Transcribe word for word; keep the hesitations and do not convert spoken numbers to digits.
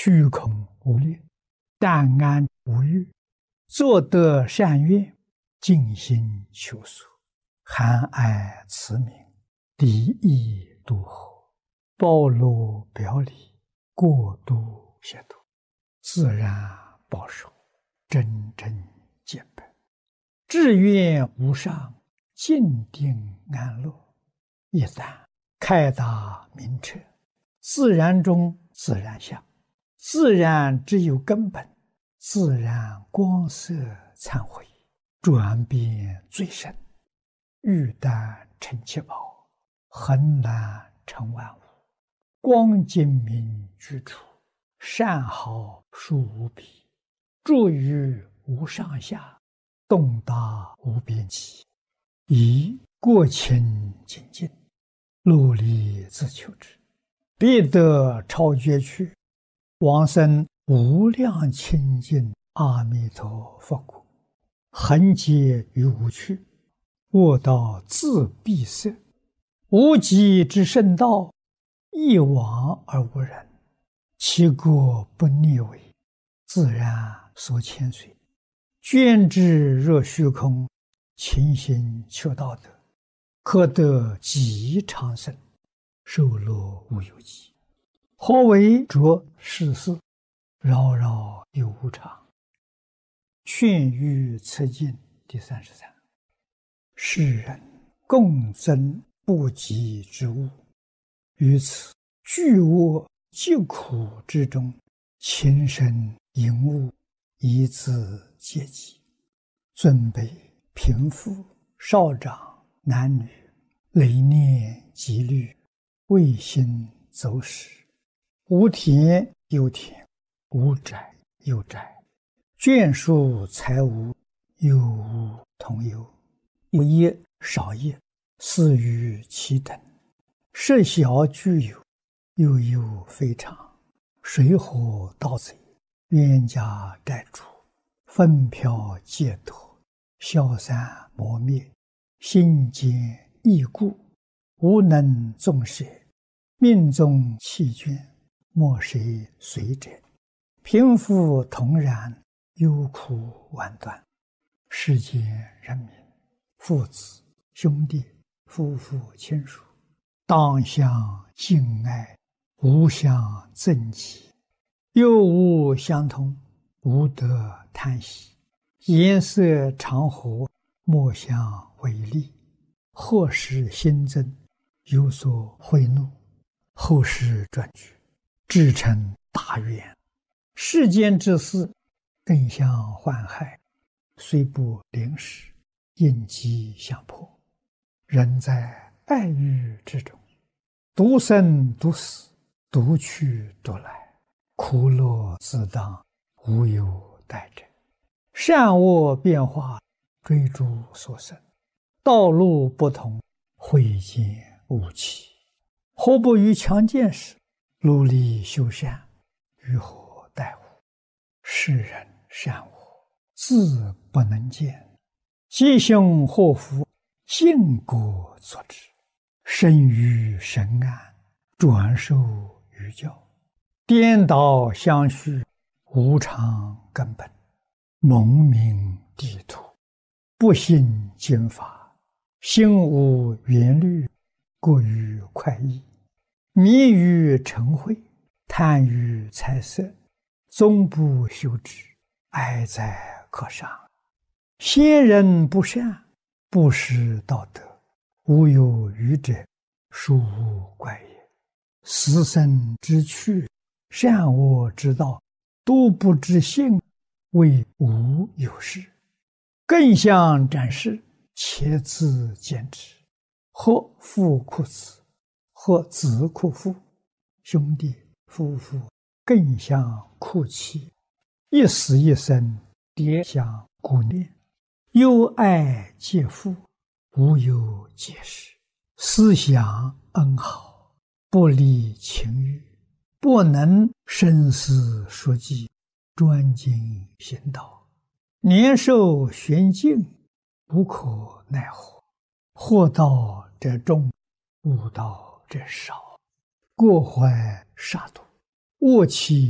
虚空无力，淡安无欲，作得善愿，尽心求索，含爱慈悯，离意度合，包罗表里，过度协度，自然保守，真正见本，志愿无上，静定安乐。一旦开达明彻，自然中自然相，自然只有根本，自然光色忏悔，转变最深，欲丹成七宝，恒难成万物，光精明居处，善好殊无比，住于无上下，动达无边际，以过清精进，努力自求之，必得超绝去，往生无量清净阿弥陀佛国，恒劫于无趣，卧道自闭塞，无极之圣道，一往而无人，其国不逆违，自然所牵随，捐之若虚空，勤心求道德，可得极长生，寿乐无有极。何为着世事，扰扰有无常。劝喻此经第三十三。世人共争不及之物，于此巨恶疾苦之中，情深淫恶，以自戒己。尊卑贫富少长男女，累念积虑，未心走失，无田有田，无宅有宅，眷属财物，有无同有，有业少业，似于其等，设小具有，有有非常，水火盗贼，冤家债主，纷飘劫夺，消散磨灭，心坚易故，无能纵舍，命中弃捐，莫谁随者，贫富同然，忧苦万端。世间人民，父子兄弟夫妇亲属，当相敬爱，无相憎忌，又无相通，无得贪喜，颜色常和，莫相违逆，或使心增，有所悔怒，后世转举，至成大愿。世间之事，更相患害，虽不临时，应机相迫。人在爱欲之中，独生独死，独去独来，苦乐自当，无有待者。善恶变化，追逐所生，道路不同，慧见无期。何不于强健时，努力修善，于何待乎？世人善恶，自不能见，吉凶祸福，因果所致。生于神安，转受于教，颠倒相续，无常根本，蒙名地土，不信经法，心无缘虑，过于快意，迷于嗔恚，贪于财色，终不修之，哀哉可伤。先人不善，不识道德，无有余者，殊无怪也。死生之趣，善恶之道，都不知性，谓无有事。更相展示，且自见之。或父哭子，或子哭父，兄弟夫妇更相哭泣，一死一生，迭相顾念，忧爱皆父，无有解释。思想恩好，不离情欲，不能生死说计，专精行道，年寿玄境，无可奈何。祸道者众，悟道者少，过怀杀戮，恶气